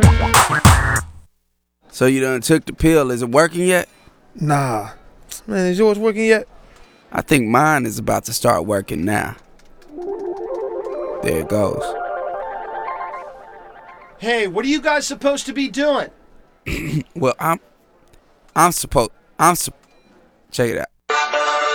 So you done took the pill. Is it working yet? Nah. Man, is yours working yet? I think mine is about to start working now. There it goes. Hey, what are you guys supposed to be doing? Well, check it out.